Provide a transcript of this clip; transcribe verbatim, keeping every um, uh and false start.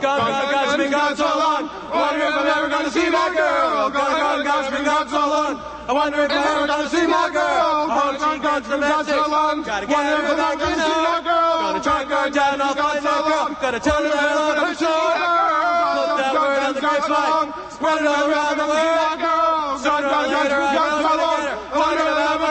gone, gone, gone, been gone so long. I wonder if I'm ever gonna see my girl. Gone, gone, gone, been gone so long. I wonder if I'm ever gonna see my girl. Gone, gone, gone, been gone so long. Gotta get her without gonna see my girl. Gonna track her down, I'll find that girl. Gotta tell her that I'm gonna show her. Put that word on the grapevine. Spread it all around the world. Sooner or later I will.